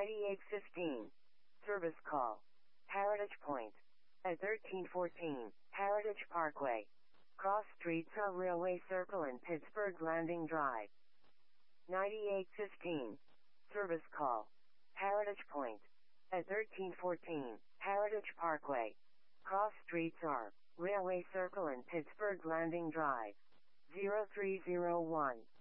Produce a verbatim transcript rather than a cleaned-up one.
ninety-eight fifteen. Service call. Heritage Point. At thirteen fourteen, Heritage Parkway. Cross Streets of Railway Circle and Pittsburgh Landing Drive. ninety-eight fifteen. Service call. Heritage Point. At thirteen fourteen, Heritage Parkway. Cross Streets are Railway Circle and Pittsburgh Landing Drive. zero three zero one.